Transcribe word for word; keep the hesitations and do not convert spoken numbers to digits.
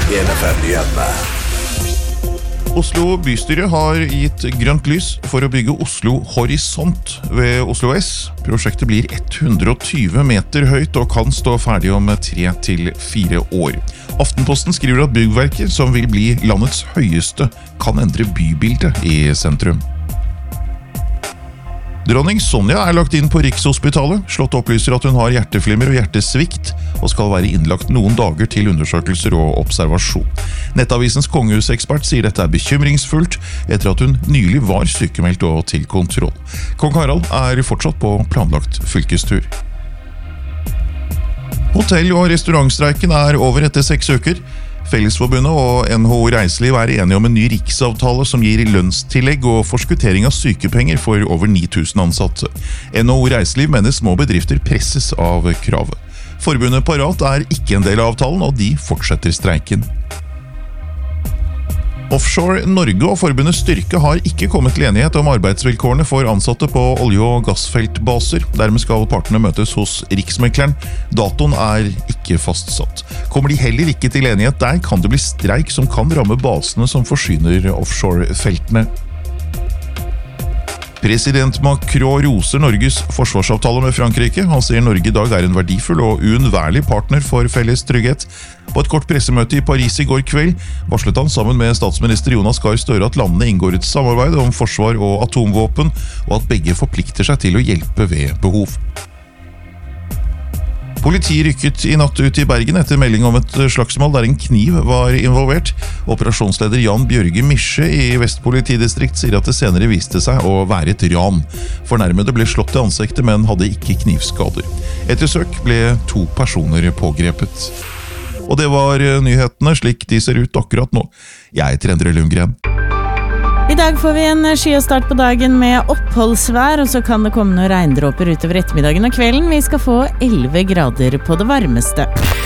N F M-nyhetene. Oslo bystyre har gitt grønt lys for å bygge Oslo Horisont ved Oslo S. Prosjektet blir hundre og tjue meter høyt og kan stå ferdig om tre til fire år. Aftenposten skriver at byggverket, som vil bli landets høyeste, kan endre bybildet i sentrum. Dronning Sonja er lagt inn på Rikshospitalet. Slott opplyser at hun har hjerteflimmer og hjertesvikt, og skal være innlagt noen dager til undersøkelser og observasjon. Nettavisens kongehusekspert sier dette er bekymringsfullt, etter at hun nylig var sykemeldt og til kontroll. Kong Harald er fortsatt på planlagt fylkestur. Hotell- og restaurantstreiken er over etter seks uker. Fellesforbundet og N H O Reiseliv er enige om en ny riksavtale som gir lønnstillegg og forskuttering av sykepenger for over ni tusen ansatte. N H O Reiseliv mener små bedrifter presses av kravet. Forbundet Parat er ikke en del av avtalen, og de fortsetter streiken. Offshore Norge og forbundet Styrke har ikke kommet til enighet om arbeidsvilkårene for ansatte på olje- og gassfeltbaser. Dermed skal partene møtes hos Riksmekleren. Datoen er ikke fastsatt. Kommer de heller ikke til enighet der, kan det bli streik som kan ramme basene som forsyner offshorefeltene. President Macron roser Norges forsvarsavtale med Frankrike. Han sier Norge i dag er en verdifull og uunnværlig partner for felles trygghet. På et kort pressemøte i Paris i går kveld varslet han sammen med statsminister Jonas Gahr Støre at landene inngår et samarbeid om forsvar og atomvåpen, og at begge forplikter seg til å hjelpe ved behov. Politi rykket i natt ut i Bergen etter melding om et slagsmål der en kniv var involvert. Operasjonsleder Jan Bjørge Mische i Vest politidistrikt sier at det senere viste seg å være et ran. Fornærmede ble slått i ansiktet, men hadde ikke knivskader. Etter søk ble to personer pågrepet. Og det var nyhetene slik de ser ut akkurat nå. Jeg heter Endre Lundgren. I dag får vi en skyastart på dagen med oppholdsvær, og så kan det komme noen regndråper utover ettermiddagen og kvelden. Vi skal få elleve grader på det varmeste.